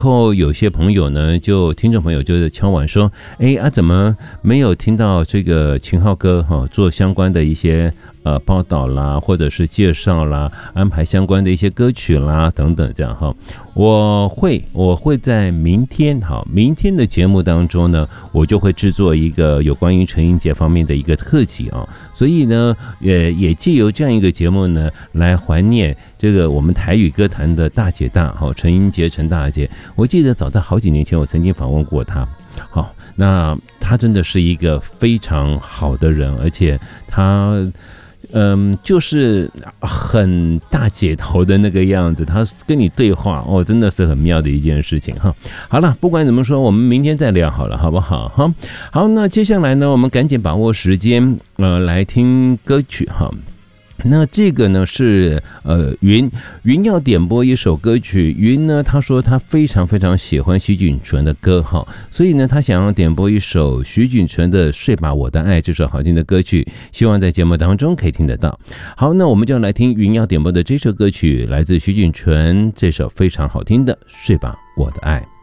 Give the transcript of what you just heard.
后有些朋友呢，听众朋友就是敲碗说，怎么没有听到这个秦浩哥做相关的一些报道啦，或者是介绍啦，安排相关的一些歌曲啦等等这样哈。我会在明天的节目当中呢，我就会制作一个有关于陈英杰方面的一个特辑啊，所以呢，也借由这样一个节目呢，来怀念这个我们台语歌坛的大姐大陈英杰陈大姐。我记得早在好几年前，我曾经访问过她。好，那她真的是一个非常好的人，而且她就是很大姐头的那个样子，她跟你对话真的是很妙的一件事情哈。好了，不管怎么说，我们明天再聊好了，好不好？好，那接下来呢，我们赶紧把握时间，来听歌曲哈。那这个呢是云要点播一首歌曲，云呢他说他非常非常喜欢徐锦纯的歌哈，所以呢他想要点播一首徐锦纯的《睡吧我的爱》这首好听的歌曲，希望在节目当中可以听得到。好，那我们就来听云要点播的这首歌曲，来自徐锦纯这首非常好听的《睡吧我的爱》。